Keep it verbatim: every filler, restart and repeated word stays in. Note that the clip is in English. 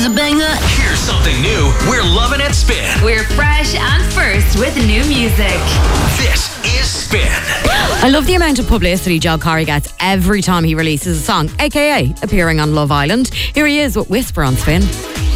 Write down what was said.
A banger. Here's something new we're loving at Spin. We're fresh and first with new music. This is Spin. I love the amount of publicity Joe Corry gets every time he releases a song, aka appearing on Love Island. Here he is with Whisper on Spin.